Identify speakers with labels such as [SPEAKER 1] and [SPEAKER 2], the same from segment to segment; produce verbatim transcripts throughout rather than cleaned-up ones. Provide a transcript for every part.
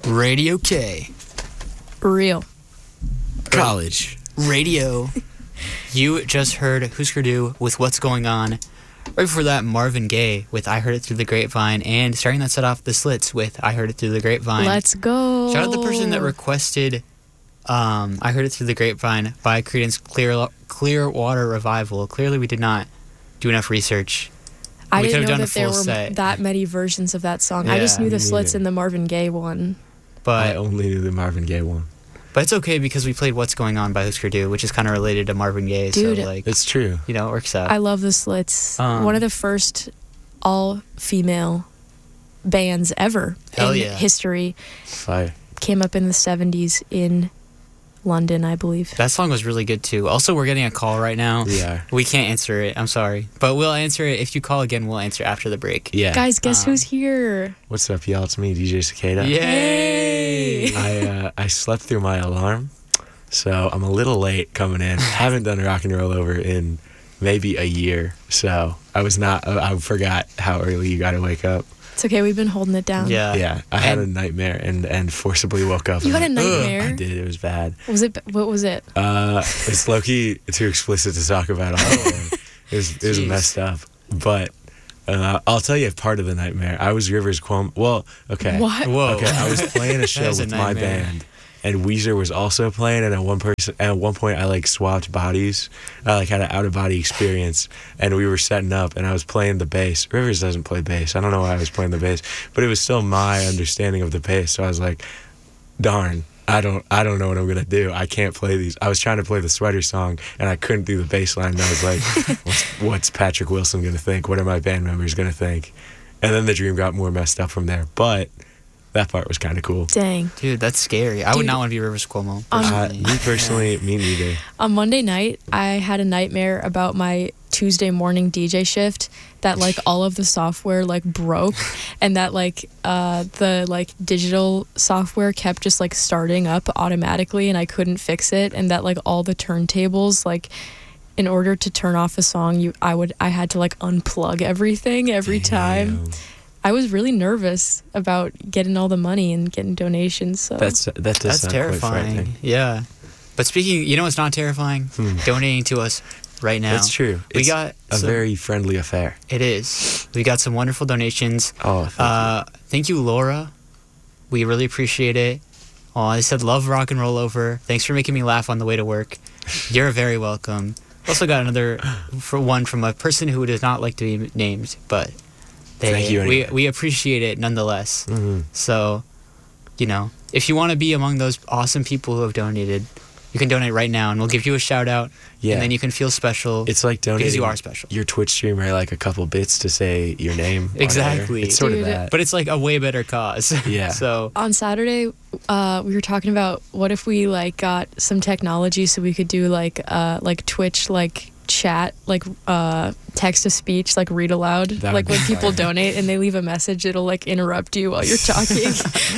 [SPEAKER 1] Radio K.
[SPEAKER 2] Real.
[SPEAKER 3] College.
[SPEAKER 1] Radio. You just heard Husker Du with What's Going On. Right before that, Marvin Gaye with I Heard It Through the Grapevine. And starting that set off, The Slits with I Heard It Through the Grapevine.
[SPEAKER 2] Let's go.
[SPEAKER 1] Shout out to the person that requested um, I Heard It Through the Grapevine by Creedence Clear, Clearwater Revival. Clearly we did not do enough research.
[SPEAKER 2] I
[SPEAKER 1] We
[SPEAKER 2] didn't
[SPEAKER 1] could've
[SPEAKER 2] know
[SPEAKER 1] done a
[SPEAKER 2] that there
[SPEAKER 1] full
[SPEAKER 2] were
[SPEAKER 1] set.
[SPEAKER 2] that many versions of that song. I
[SPEAKER 1] Yeah,
[SPEAKER 2] just knew the
[SPEAKER 3] me
[SPEAKER 2] Slits
[SPEAKER 3] neither.
[SPEAKER 2] and the Marvin Gaye one.
[SPEAKER 3] I
[SPEAKER 1] But
[SPEAKER 3] only knew the Marvin Gaye one.
[SPEAKER 1] but it's okay because we played What's Going On by Husker Du, which is kind of related to Marvin Gaye.
[SPEAKER 2] Dude.
[SPEAKER 1] So, like,
[SPEAKER 3] It's true.
[SPEAKER 1] you know, it works out.
[SPEAKER 2] I love the Slits.
[SPEAKER 1] Um,
[SPEAKER 2] One of the first all-female bands ever
[SPEAKER 1] Hell
[SPEAKER 2] in
[SPEAKER 1] yeah.
[SPEAKER 2] history.
[SPEAKER 3] Fire.
[SPEAKER 2] Came up in the seventies in London, I believe.
[SPEAKER 1] That song was really good too. Also, we're getting a call right now.
[SPEAKER 3] We are.
[SPEAKER 1] We can't answer it. I'm sorry. But we'll answer it. If you call again, we'll answer after the break.
[SPEAKER 3] Yeah.
[SPEAKER 2] Guys, guess
[SPEAKER 1] Um,
[SPEAKER 2] who's here?
[SPEAKER 3] What's up, y'all? It's me, D J Cicada.
[SPEAKER 1] Yay!
[SPEAKER 3] I uh, I slept through my alarm, so I'm a little late coming in. Haven't done rock and roll over in maybe a year, so I was not. uh, I forgot how early you got to wake up.
[SPEAKER 2] It's okay, we've been holding it down.
[SPEAKER 1] Yeah.
[SPEAKER 3] yeah, I had a
[SPEAKER 1] and-
[SPEAKER 3] nightmare and and forcibly woke up.
[SPEAKER 2] You
[SPEAKER 3] and
[SPEAKER 2] had a
[SPEAKER 3] I'm like, "Ugh."
[SPEAKER 2] nightmare?
[SPEAKER 3] I did. It was bad.
[SPEAKER 2] Was it? What was it?
[SPEAKER 3] Uh, it's low-key too explicit to talk about. All of it. It was, it was
[SPEAKER 1] Jeez.
[SPEAKER 3] messed up. But uh, I'll tell you part of the nightmare. I was Rivers Cuomo. Well, okay.
[SPEAKER 2] What?
[SPEAKER 1] Whoa.
[SPEAKER 3] Okay, I was playing a show
[SPEAKER 1] That is a
[SPEAKER 3] with my
[SPEAKER 1] nightmare.
[SPEAKER 3] band, and Weezer was also playing. And at one person, at one point, I like swapped bodies. I like had an out of body experience, and we were setting up, and I was playing the bass. Rivers doesn't play bass. I don't know why I was playing the bass, but it was still my understanding of the bass. So I was like, darn. I don't I don't know what I'm gonna do. I can't play these. I was trying to play the Sweater song and I couldn't do the bass line, and I was like, what's, what's Patrick Wilson gonna think? What are my band members gonna think? And then the dream got more messed up from there. But that part was kind of cool.
[SPEAKER 2] Dang.
[SPEAKER 1] Dude, that's scary. I would
[SPEAKER 2] Dude.
[SPEAKER 1] not want to be Rivers Cuomo.
[SPEAKER 2] Um,
[SPEAKER 3] Uh,
[SPEAKER 1] Personally.
[SPEAKER 3] me personally, me neither.
[SPEAKER 2] On Monday night, I had a nightmare about my Tuesday morning D J shift that like all of the software like broke and that like uh the like digital software kept just like starting up automatically and I couldn't fix it, and that like all the turntables, like in order to turn off a song, you I would I had to like unplug everything every time.
[SPEAKER 3] Damn.
[SPEAKER 2] I was really nervous about getting all the money and getting donations. So
[SPEAKER 3] That's that does
[SPEAKER 1] That's
[SPEAKER 3] sound quite
[SPEAKER 1] terrifying.
[SPEAKER 3] frightening.
[SPEAKER 1] Yeah. But speaking, you know what's not terrifying?
[SPEAKER 3] Hmm.
[SPEAKER 1] Donating to us right now.
[SPEAKER 3] That's true.
[SPEAKER 1] We
[SPEAKER 3] It's
[SPEAKER 1] got
[SPEAKER 3] a
[SPEAKER 1] some-
[SPEAKER 3] very friendly affair.
[SPEAKER 1] It is. We got some wonderful donations.
[SPEAKER 3] Oh, thank
[SPEAKER 1] Uh, thank you, Laura. We really appreciate it. Oh, I said love rock and roll over. Thanks for making me laugh on the way to work. You're very welcome. Also got another for one from a person who does not like to be named, but they
[SPEAKER 3] Thank you
[SPEAKER 1] we
[SPEAKER 3] anyway.
[SPEAKER 1] we appreciate it nonetheless.
[SPEAKER 3] you. Mhm.
[SPEAKER 1] So, you know, if you want to be among those awesome people who have donated, you can donate right now, and we'll give you a shout out.
[SPEAKER 3] Yeah.
[SPEAKER 1] And then you can feel special.
[SPEAKER 3] It's like donating
[SPEAKER 1] because you are special.
[SPEAKER 3] your Twitch streamer like a couple bits to say your name. on air.
[SPEAKER 1] Exactly.
[SPEAKER 3] It's sort
[SPEAKER 2] Dude.
[SPEAKER 3] of that.
[SPEAKER 1] But it's like a way better cause.
[SPEAKER 3] Yeah.
[SPEAKER 1] So
[SPEAKER 2] on Saturday, uh, we were talking about what if we like got some technology so we could do like uh like Twitch like chat like uh text to speech like read aloud,
[SPEAKER 3] That would
[SPEAKER 2] like
[SPEAKER 3] be
[SPEAKER 2] when people
[SPEAKER 3] fire.
[SPEAKER 2] donate and they leave a message, it'll like interrupt you while you're talking.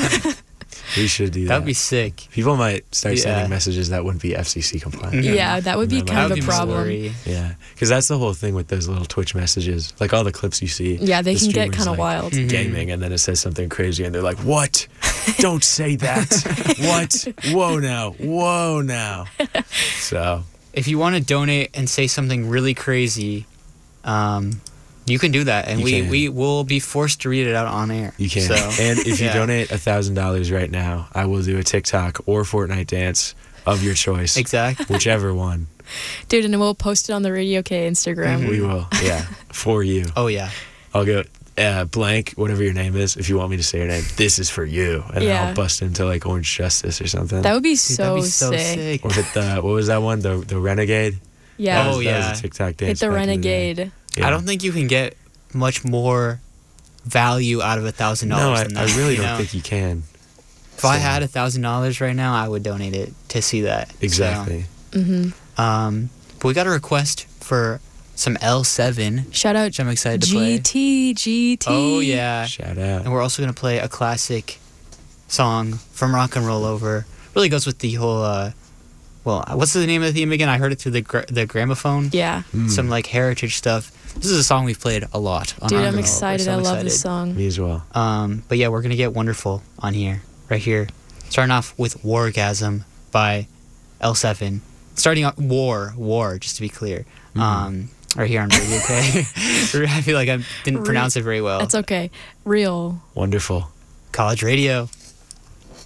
[SPEAKER 3] We should do that.
[SPEAKER 1] that would be sick.
[SPEAKER 3] People might start
[SPEAKER 1] Yeah.
[SPEAKER 3] sending messages that wouldn't be F C C compliant.
[SPEAKER 1] Mhm.
[SPEAKER 2] Yeah, that would be
[SPEAKER 3] That
[SPEAKER 2] kind
[SPEAKER 1] That
[SPEAKER 2] of
[SPEAKER 1] would
[SPEAKER 2] a
[SPEAKER 1] be
[SPEAKER 2] problem.
[SPEAKER 1] blurry.
[SPEAKER 3] Yeah, because that's the whole thing with those little Twitch messages. Like all the clips you see.
[SPEAKER 2] Yeah, they
[SPEAKER 3] the
[SPEAKER 2] can get
[SPEAKER 3] streamer's
[SPEAKER 2] kind of
[SPEAKER 3] like,
[SPEAKER 2] wild.
[SPEAKER 1] Mhm.
[SPEAKER 3] Gaming, and then it says something crazy, and they're like, "What? Don't say that! What? Whoa now! Whoa now!" So
[SPEAKER 1] If you want to donate and say something really crazy, um, you can do that, and
[SPEAKER 3] You
[SPEAKER 1] we,
[SPEAKER 3] can.
[SPEAKER 1] we will be forced to read it out on air.
[SPEAKER 3] you can.
[SPEAKER 1] So,
[SPEAKER 3] And if you
[SPEAKER 1] yeah.
[SPEAKER 3] donate a thousand dollars right now, I will do a TikTok or Fortnite dance of your choice,
[SPEAKER 1] Exactly.
[SPEAKER 3] whichever one.
[SPEAKER 2] Dude, and we'll post it on the Radio K Instagram.
[SPEAKER 1] Mhm.
[SPEAKER 3] We will. Yeah, for you.
[SPEAKER 1] Oh yeah.
[SPEAKER 3] I'll go uh, blank, whatever your name is. If you want me to say your name, this is for you, and then
[SPEAKER 2] Yeah.
[SPEAKER 3] I'll bust into like Orange Justice or something.
[SPEAKER 2] That would be
[SPEAKER 1] Dude,
[SPEAKER 2] so,
[SPEAKER 1] that'd be so
[SPEAKER 2] sick.
[SPEAKER 1] sick.
[SPEAKER 3] or hit the what was that one? The the Renegade.
[SPEAKER 2] Yeah,
[SPEAKER 3] That was,
[SPEAKER 1] Oh,
[SPEAKER 3] that
[SPEAKER 1] yeah.
[SPEAKER 3] was a TikTok dance.
[SPEAKER 2] hit the
[SPEAKER 3] back in day.
[SPEAKER 2] Renegade.
[SPEAKER 3] Yeah.
[SPEAKER 1] I don't think you can get much more value out of a thousand
[SPEAKER 3] No,
[SPEAKER 1] dollars
[SPEAKER 3] I,
[SPEAKER 1] than
[SPEAKER 3] I
[SPEAKER 1] that.
[SPEAKER 3] really
[SPEAKER 1] you
[SPEAKER 3] don't
[SPEAKER 1] know?
[SPEAKER 3] think you can.
[SPEAKER 1] If I
[SPEAKER 3] So-
[SPEAKER 1] had a thousand dollars right now, I would donate it to see that.
[SPEAKER 3] Exactly.
[SPEAKER 2] hmm
[SPEAKER 1] So, um, but we got a request for some L seven,
[SPEAKER 2] Shout out
[SPEAKER 1] which I'm excited to play.
[SPEAKER 2] G T, G T.
[SPEAKER 1] Oh yeah.
[SPEAKER 3] Shout out.
[SPEAKER 1] And we're also going to play a classic song from Rock and Roll Over. Really goes with the whole, uh, well, what's the name of the theme again? I heard it through the gra- the gramophone.
[SPEAKER 2] Yeah.
[SPEAKER 3] Mm,
[SPEAKER 1] Some like heritage stuff. This is a song we've played a lot on
[SPEAKER 2] Dude,
[SPEAKER 1] Rock
[SPEAKER 2] I'm
[SPEAKER 1] and Roll Over,
[SPEAKER 2] excited.
[SPEAKER 1] so
[SPEAKER 2] I
[SPEAKER 1] I'm
[SPEAKER 2] love this
[SPEAKER 1] excited.
[SPEAKER 2] song.
[SPEAKER 3] me as well.
[SPEAKER 1] Um, but yeah, we're going to get Wonderful on here. right here. Starting off with Wargasm by L seven. Starting off War, War, just to be clear.
[SPEAKER 3] Mhm.
[SPEAKER 1] Um, right here on Radio K. I feel like I didn't
[SPEAKER 2] Re-
[SPEAKER 1] pronounce it very well.
[SPEAKER 2] That's okay. Real.
[SPEAKER 3] Wonderful.
[SPEAKER 1] College Radio.